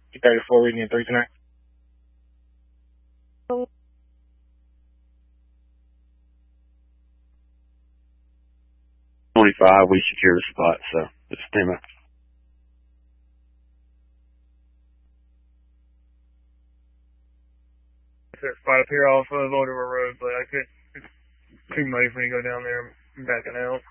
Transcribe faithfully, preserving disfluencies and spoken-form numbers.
two thirty-four reading in three tonight. twenty-five, we secure the spot, so it's Tema. That spot up here off of Ottawa Road, but I couldn't, it's too muddy for me to go down there. I'm backing out.